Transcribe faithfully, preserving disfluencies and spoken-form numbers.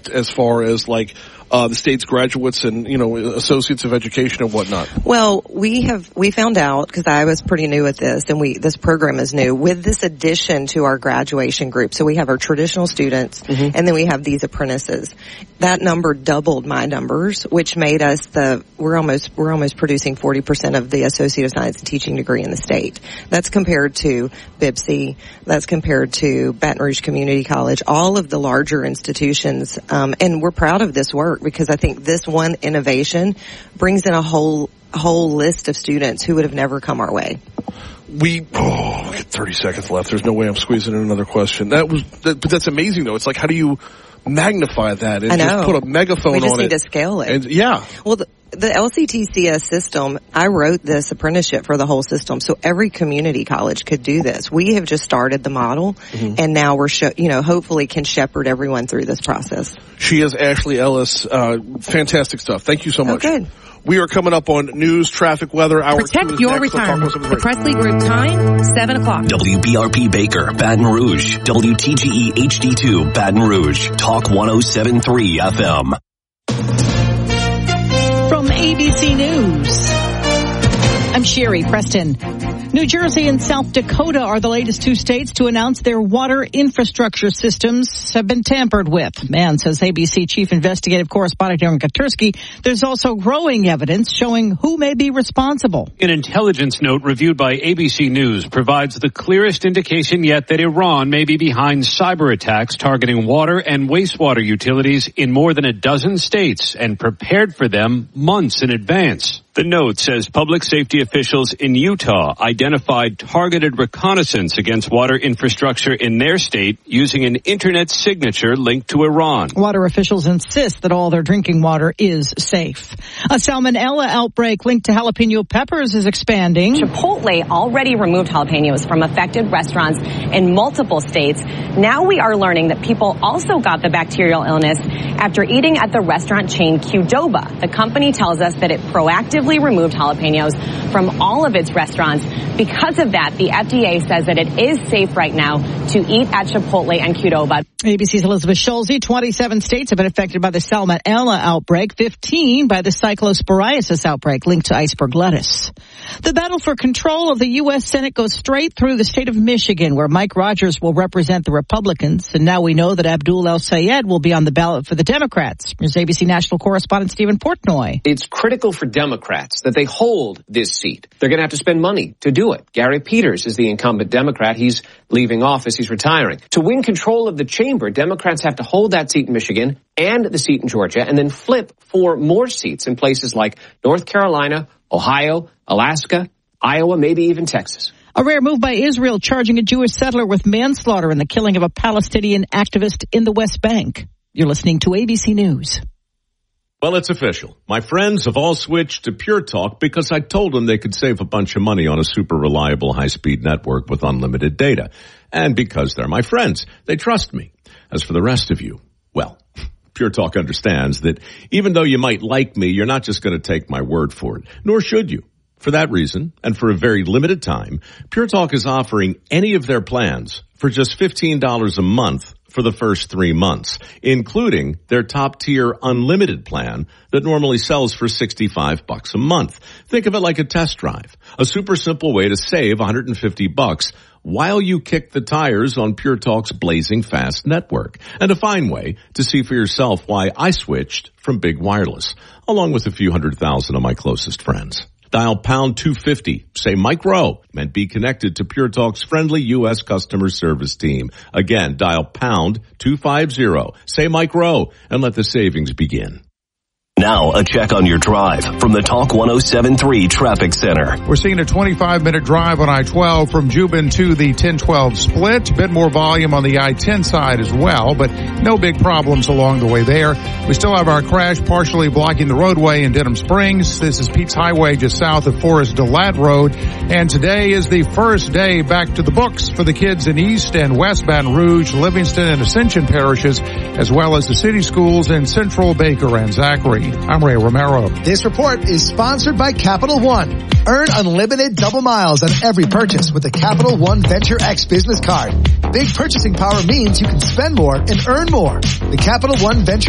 state as far as like uh, the state's graduates and, you know, associates of education and whatnot? Well, we have, we found out, because I was pretty new at this, and we, this program is new, with this addition to our graduation group. So we have our traditional students, mm-hmm. and then we have these apprentices. That number doubled my numbers, which made us the, we're almost, we're almost producing forty percent of the Associate of Science and Teaching degree in the state. That's compared to B I B C, that's compared to Baton Rouge Community College, all of the larger institutions, um, and we're proud of this work, because I think this one innovation brings in a whole whole list of students who would have never come our way. We, oh, we got thirty seconds left. There's no way I'm squeezing in another question. That was, that, but that's amazing though. It's like, how do you magnify that and just put a megaphone on it? We just need to scale it. And, yeah. Well, the, the L C T C S system, I wrote this apprenticeship for the whole system, so every community college could do this. We have just started the model, mm-hmm. and now we're, sh- you know, hopefully can shepherd everyone through this process. She is Ashley Ellis. Uh, fantastic stuff. Thank you so much. Oh, good. We are coming up on news, traffic, weather. Hour Protect two is your next. retirement. The Presley Group time, seven o'clock. W B R P Baker, Baton Rouge. W T G E H D two, Baton Rouge. Talk one oh seven point three F M. From A B C News, I'm Sherry Preston. New Jersey and South Dakota are the latest two states to announce their water infrastructure systems have been tampered with. Man, says A B C Chief Investigative Correspondent Aaron Katursky, there's also growing evidence showing who may be responsible. An intelligence note reviewed by A B C News provides the clearest indication yet that Iran may be behind cyber attacks targeting water and wastewater utilities in more than a dozen states and prepared for them months in advance. The note says public safety officials in Utah identified targeted reconnaissance against water infrastructure in their state using an internet signature linked to Iran. Water officials insist that all their drinking water is safe. A salmonella outbreak linked to jalapeno peppers is expanding. Chipotle already removed jalapenos from affected restaurants in multiple states. Now we are learning that people also got the bacterial illness after eating at the restaurant chain Qdoba. The company tells us that it proactively removed jalapenos from all of its restaurants. Because of that, the F D A says that it is safe right now to eat at Chipotle and Qdoba. A B C's Elizabeth Schulze, twenty-seven states have been affected by the salmonella outbreak, fifteen by the cyclosporiasis outbreak linked to iceberg lettuce. The battle for control of the U S Senate goes straight through the state of Michigan, where Mike Rogers will represent the Republicans. And now we know that Abdul El-Sayed will be on the ballot for the Democrats. Here's A B C national correspondent Stephen Portnoy. It's critical for Democrats that they hold this seat. They're going to have to spend money to do it. Gary Peters is the incumbent Democrat. He's leaving office. He's retiring. To win control of the chamber, Democrats have to hold that seat in Michigan and the seat in Georgia and then flip for more seats in places like North Carolina, Ohio, Alaska, Iowa, maybe even Texas. A rare move by Israel charging a Jewish settler with manslaughter in the killing of a Palestinian activist in the West Bank. You're listening to A B C News. Well, it's official. My friends have all switched to Pure Talk because I told them they could save a bunch of money on a super reliable high-speed network with unlimited data. And because they're my friends, they trust me. As for the rest of you, well, Pure Talk understands that even though you might like me, you're not just going to take my word for it, nor should you. For that reason, and for a very limited time, Pure Talk is offering any of their plans for just fifteen dollars a month for the first three months, including their top-tier unlimited plan that normally sells for sixty-five bucks a month. Think of it like a test drive, a super simple way to save one hundred fifty bucks while you kick the tires on Pure Talk's blazing fast network, and a fine way to see for yourself why I switched from Big Wireless, along with a few hundred thousand of my closest friends. Dial pound two fifty, say Mike Rowe, and be connected to Pure Talk's friendly U S customer service team. Again, dial pound two fifty, say Mike Rowe, and let the savings begin. Now, a check on your drive from the Talk one oh seven point three Traffic Center. We're seeing a twenty-five minute drive on I twelve from Juban to the ten twelve split. A bit more volume on the I ten side as well, but no big problems along the way there. We still have our crash partially blocking the roadway in Denham Springs. This is Pete's Highway just south of Forest Delat Road. And today is the first day back to the books for the kids in East and West Baton Rouge, Livingston, and Ascension parishes, as well as the city schools in Central, Baker, and Zachary. I'm Ray Romero. This report is sponsored by Capital One. Earn unlimited double miles on every purchase with the Capital One Venture X business card. Big purchasing power means you can spend more and earn more. The Capital One Venture